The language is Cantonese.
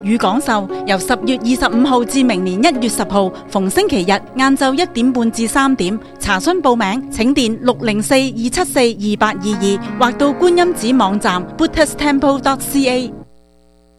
與講授，由10月25號至明年1月10號，逢星期日晏晝1點半至3點。查詢報名請電604-274-2822或到觀音寺網站 buddhisttemple.ca。